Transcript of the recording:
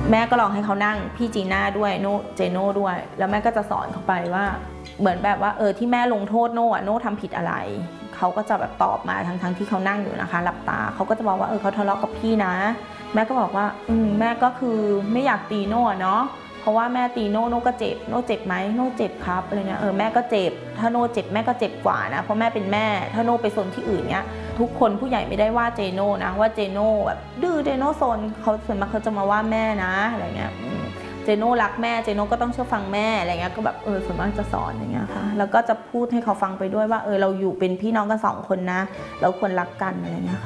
แม่ก็ลองให้เขานั่งพี่จีน่าด้วยเจโน่ด้วยแล้วแม่ก็จะสอนเขาไปว่าเหมือนแบบว่าที่แม่ลงโทษโน่ทำผิดอะไรเขาก็จะแบบตอบมาทั้งที่เขานั่งอยู่นะคะหลับตาเขาก็จะบอกว่าเขาทะเลาะกับพี่นะแม่ก็บอกว่าแม่ก็คือไม่อยากตีโน่เนาะเพราะว่าแม่ตีโน่ก็เจ็บโน่เจ็บไหมโน่เจ็บครับอะไรเงี้ยแม่ก็เจ็บถ้าโน่เจ็บแม่ก็เจ็บกว่านะเพราะแม่เป็นแม่ถ้าโน่ไปซนที่อื่นเนี้ยทุกคนผู้ใหญ่ไม่ได้ว่าเจโน่นะว่าเจโน่แบบดื้อเจโน่ซนเขาส่วนมากเขาจะมาว่าแม่นะอะไรเงี้ยเจโน่รักแม่เจโน่ก็ต้องเชื่อฟังแม่อะไรเงี้ยก็แบบส่วนมากจะสอนอย่างเงี้ยค่ะแล้วก็จะพูดให้เขาฟังไปด้วยว่าเราอยู่เป็นพี่น้องกัน2 คนนะเราควรรักกันอะไรเงี้ยค่ะ